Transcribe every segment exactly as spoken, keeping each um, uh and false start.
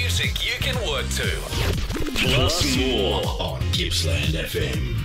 music you can work to. Plus more on Gippsland F M.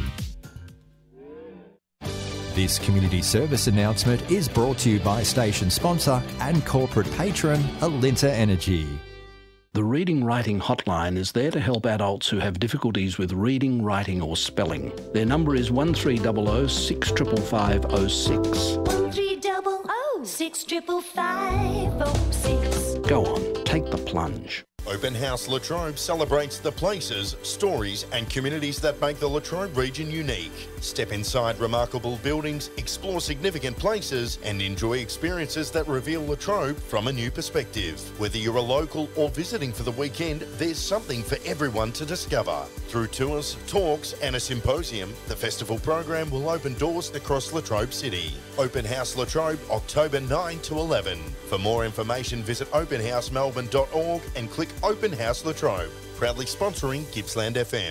This community service announcement is brought to you by station sponsor and corporate patron Alinta Energy. The Reading Writing Hotline is there to help adults who have difficulties with reading, writing or spelling. Their number is one three zero zero six five five five zero six. one three zero zero six five five five zero six. Go on, take the plunge. Open House Latrobe celebrates the places, stories and communities that make the Latrobe region unique. Step inside remarkable buildings, explore significant places and enjoy experiences that reveal Latrobe from a new perspective. Whether you're a local or visiting for the weekend, there's something for everyone to discover. Through tours, talks and a symposium, the festival program will open doors across Latrobe City. Open House Latrobe, October ninth to eleventh. For more information, visit open house melbourne dot org and click Open House Latrobe, proudly sponsoring Gippsland F M.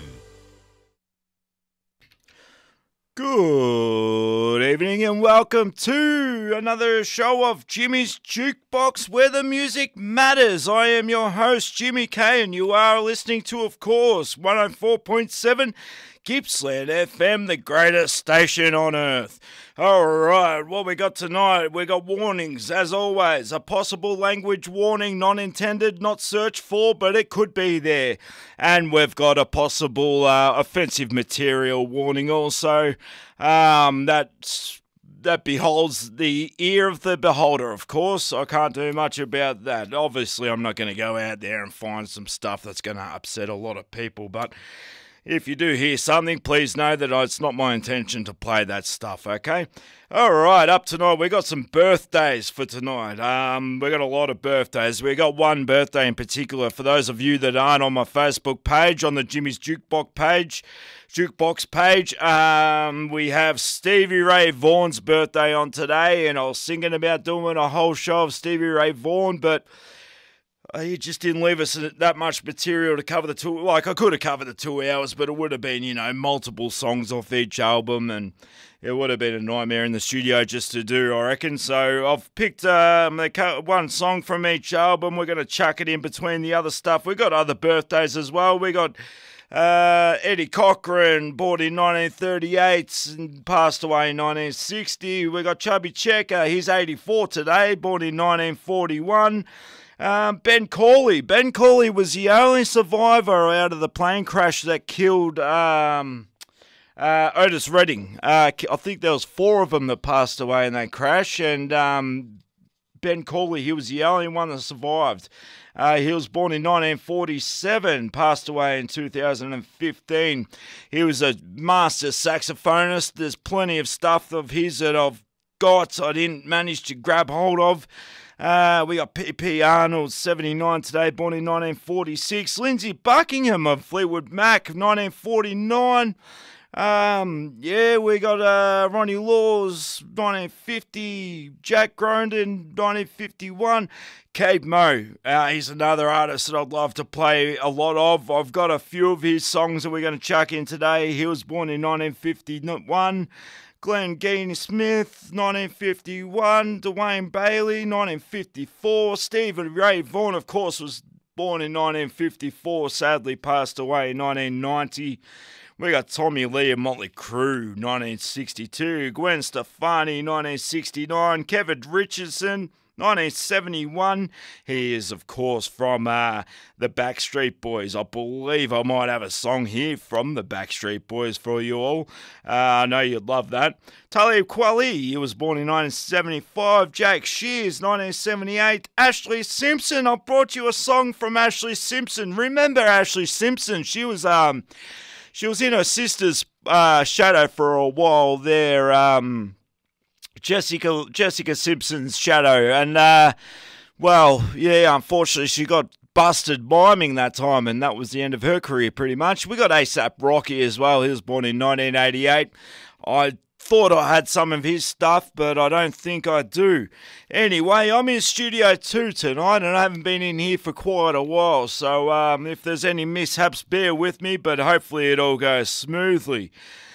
Good evening and welcome to another show of Jimmy's Jukebox, where the music matters. I am your host, Jimmy Kay, and you are listening to, of course, one oh four point seven Gippsland F M, the greatest station on earth. All right, what we got tonight? We got warnings, as always. A possible language warning, non-intended, not searched for, but it could be there. And we've got a possible uh, offensive material warning also. Um, that's... That beholds the ear of the beholder, of course. I can't do much about that. Obviously, I'm not going to go out there and find some stuff that's going to upset a lot of people, but if you do hear something, please know that it's not my intention to play that stuff, okay? All right, up tonight, we got some birthdays for tonight. Um, we got a lot of birthdays. We got one birthday in particular. For those of you that aren't on my Facebook page, on the Jimmy's Jukebox page, Jukebox page, um, we have Stevie Ray Vaughan's birthday on today, and I was thinking about doing a whole show of Stevie Ray Vaughan, but Uh, he just didn't leave us that much material to cover the two. Like, I could have covered the two hours, but it would have been, you know, multiple songs off each album, and it would have been a nightmare in the studio just to do, I reckon. So I've picked um, one song from each album. We're going to chuck it in between the other stuff. We got other birthdays as well. We got uh, Eddie Cochran, born in nineteen thirty-eight and passed away in nineteen sixty. We got Chubby Checker. He's eighty-four today, born in nineteen forty-one. Um, Ben Cawley. Ben Cawley was the only survivor out of the plane crash that killed um, uh, Otis Redding. Uh, I think there was four of them that passed away in that crash, and um, Ben Cawley, he was the only one that survived. Uh, he was born in nineteen forty-seven, passed away in two thousand fifteen. He was a master saxophonist. There's plenty of stuff of his that I've got I didn't manage to grab hold of. Uh, we got P P Arnold, seventy-nine today, born in nineteen forty-six. Lindsey Buckingham of Fleetwood Mac, nineteen forty-nine. Um, yeah, we got uh, Ronnie Laws, nineteen fifty. Jack Grondin, nineteen fifty-one. Cade Mo, uh, he's another artist that I'd love to play a lot of. I've got a few of his songs that we're going to chuck in today. He was born in nineteen fifty-one. Glenn Geaney Smith, nineteen fifty-one. Dwayne Bailey, nineteen fifty-four. Stevie Ray Vaughan, of course, was born in nineteen fifty-four. Sadly passed away in nineteen ninety. We got Tommy Lee of Motley Crue, nineteen sixty-two. Gwen Stefani, nineteen sixty-nine. Kevin Richardson, nineteen seventy-one. He is, of course, from uh, the Backstreet Boys. I believe I might have a song here from the Backstreet Boys for you all. Uh, I know you'd love that. Talib Kweli, he was born in nineteen seventy-five. Jake Shears, nineteen seventy-eight. Ashley Simpson, I brought you a song from Ashley Simpson. Remember Ashley Simpson? She was um, she was in her sister's uh, shadow for a while there. Um. Jessica Jessica Simpson's shadow, and uh, well, yeah, unfortunately she got busted miming that time, and that was the end of her career pretty much. We got ASAP Rocky as well. He was born in nineteen eighty-eight. I thought I had some of his stuff, but I don't think I do. Anyway, I'm in Studio two tonight, and I haven't been in here for quite a while, so um, if there's any mishaps, bear with me, but hopefully it all goes smoothly.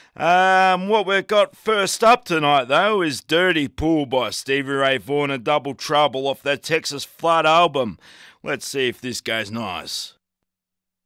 Um, what we've got first up tonight, though, is Dirty Pool by Stevie Ray Vaughan and Double Trouble off their Texas Flood album. Let's see if this goes nice.